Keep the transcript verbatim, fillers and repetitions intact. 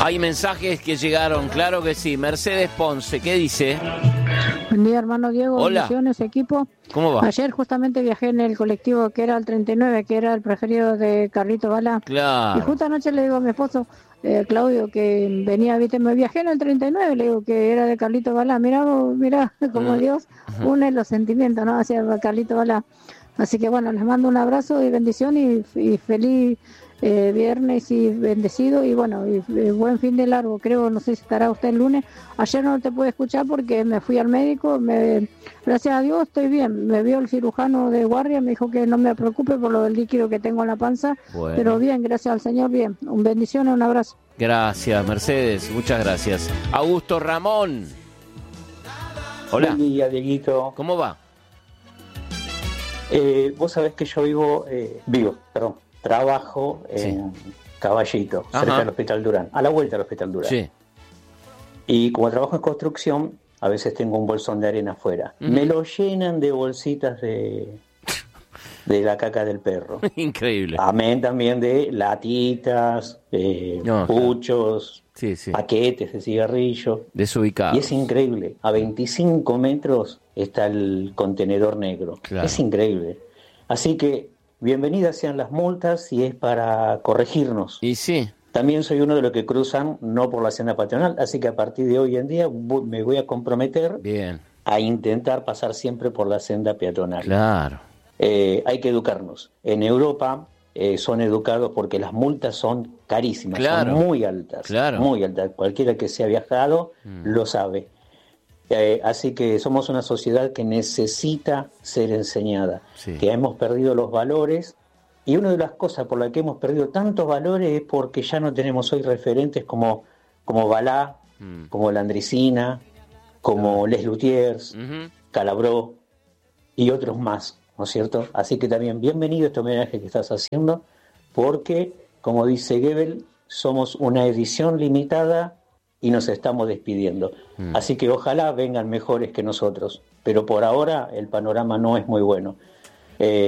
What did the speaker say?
Hay mensajes que llegaron, claro que sí. Mercedes Ponce, ¿qué dice? Buen día, hermano Diego. Hola. Bendiciones, equipo. ¿Cómo va? Ayer justamente viajé en el colectivo que era el treinta y nueve, que era el preferido de Carlito Balá. Claro. Y justo anoche le digo a mi esposo, eh, Claudio, que venía, viste, me viajé en el treinta y nueve, le digo que era de Carlito Balá. Mirá, vos, mirá, como Mm. Dios une los sentimientos, ¿no? Hacia Carlito Balá. Así que bueno, les mando un abrazo y bendición y, y feliz eh, viernes y bendecido y bueno, y, y buen fin de largo. Creo, no sé si estará usted el lunes. Ayer no te pude escuchar porque me fui al médico. Me, gracias a Dios estoy bien. Me vio el cirujano de guardia, me dijo que no me preocupe por lo del líquido que tengo en la panza. Bueno. Pero bien, gracias al Señor, bien. Un bendición y un abrazo. Gracias, Mercedes, muchas gracias. Augusto Ramón. Hola. Buen día, Dieguito. ¿Cómo va? Eh, vos sabés que yo vivo, eh, vivo, perdón, trabajo en Sí. Caballito, Ajá. cerca del Hospital Durán, a la vuelta del Hospital Durán. Sí. Y como trabajo en construcción, a veces tengo un bolsón de arena afuera. Ujú. Me lo llenan de bolsitas de, de la caca del perro. Increíble. Amén también de latitas, eh, No, puchos, Sí, sí. paquetes de cigarrillo. Desubicado. Y es increíble. A veinticinco metros está el contenedor negro. Claro. Es increíble. Así que bienvenidas sean las multas si es para corregirnos. Y sí. También soy uno de los que cruzan no por la senda patronal, así que a partir de hoy en día vo- me voy a comprometer Bien. a intentar pasar siempre por la senda peatonal. Claro. Eh, hay que educarnos. En Europa eh, son educados porque las multas son carísimas, Claro. son muy altas, Claro. muy altas. Cualquiera que se ha viajado Mm. lo sabe. Eh, así que somos una sociedad que necesita ser enseñada, Sí. que hemos perdido los valores y una de las cosas por las que hemos perdido tantos valores es porque ya no tenemos hoy referentes como, como Balá, Mm. como Landricina, como Les Luthiers, Ujú. Calabró y otros más, ¿no es cierto? Así que también bienvenido a este homenaje que estás haciendo, porque, como dice Goebbels, somos una edición limitada y nos estamos despidiendo. Mm. Así que ojalá vengan mejores que nosotros, pero por ahora el panorama no es muy bueno. Eh,